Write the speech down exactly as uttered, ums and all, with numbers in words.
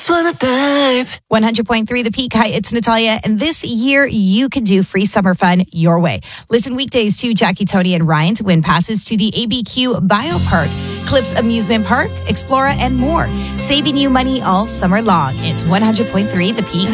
just wanna dive. one hundred point three The Peak. Hi, it's Natalia. And this year, you can do free summer fun your way. Listen weekdays to Jackie, Tony, and Ryan to win passes to the A B Q Biopark, Clips Amusement Park, Explora, and more. Saving you money all summer long. It's one hundred point three The Peak.